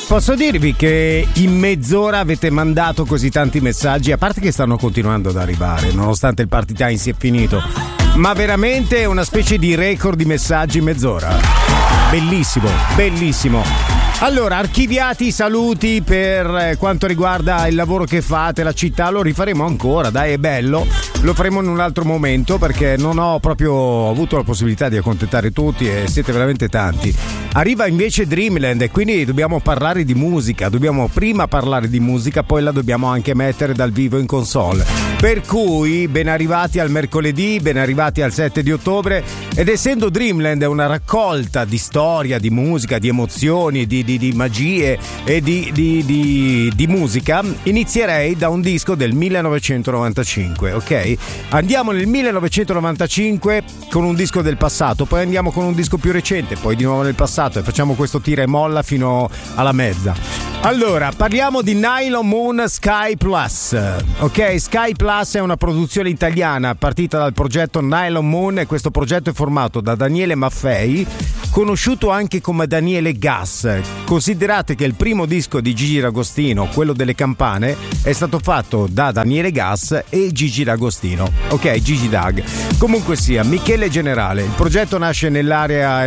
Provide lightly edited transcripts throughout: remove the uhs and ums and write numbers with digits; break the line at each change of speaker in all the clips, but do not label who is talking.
Posso dirvi che in mezz'ora avete mandato così tanti messaggi, a parte che stanno continuando ad arrivare, nonostante il party time sia finito, ma veramente una specie di record di messaggi in mezz'ora. Bellissimo, bellissimo. Allora, archiviati i saluti per quanto riguarda il lavoro che fate, la città, lo rifaremo ancora, dai, è bello. Lo faremo in un altro momento perché non ho proprio avuto la possibilità di accontentare tutti e siete veramente tanti. Arriva invece Dreamland e quindi dobbiamo parlare di musica, dobbiamo prima parlare di musica, poi la dobbiamo anche mettere dal vivo in console. Per cui ben arrivati al mercoledì, ben arrivati al 7 di ottobre ed essendo Dreamland una raccolta di storia, di musica, di emozioni, di magie e di musica, inizierei da un disco del 1995, ok? Andiamo nel 1995 con un disco del passato, poi andiamo con un disco più recente, poi di nuovo nel passato e facciamo questo tira e molla fino alla mezza. Allora, parliamo di Nylon Moon Sky Plus, ok? Sky Plus è una produzione italiana partita dal progetto Nylon Moon e questo progetto è formato da Daniele Maffei, conosciuto anche come Daniele Gas. Considerate che il primo disco di Gigi D'Agostino, quello delle campane, è stato fatto da Daniele Gas e Gigi D'Agostino, ok? Gigi Dag. Comunque sia, Michele Generale. Il progetto nasce nell'area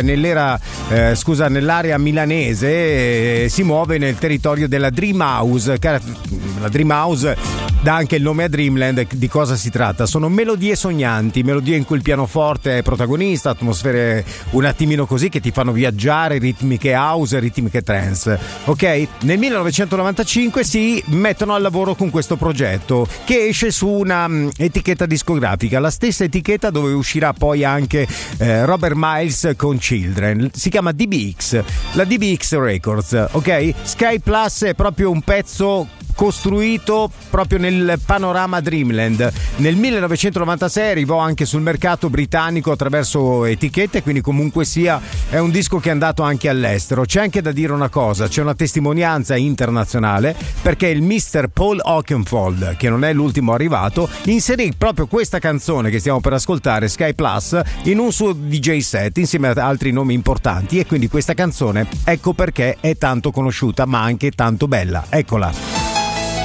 milanese e si muove nel territorio della Dream House. La Dream House dà anche il nome a Dreamland. Di cosa si tratta? Sono melodie sognanti, melodie in cui il pianoforte è protagonista, atmosfere un attimino così che ti fanno viaggiare, ritmiche house, ritmiche trance, ok? Nel 1995 si mettono al lavoro con questo progetto che esce su una etichetta discografica, la stessa etichetta dove uscirà poi anche Robert Miles con Children. Si chiama DBX, la DBX Records, ok? Sky Plus è proprio un pezzo costruito proprio nel panorama Dreamland. Nel 1996 arrivò anche sul mercato britannico attraverso etichette, quindi comunque sia è un disco che è andato anche all'estero. C'è anche da dire una cosa, c'è una testimonianza internazionale perché il Mr. Paul Oakenfold, che non è l'ultimo arrivato, inserì proprio questa canzone che stiamo per ascoltare, Sky Plus, in un suo DJ set insieme ad altri nomi importanti e quindi questa canzone ecco perché è tanto conosciuta ma anche tanto bella. Eccola.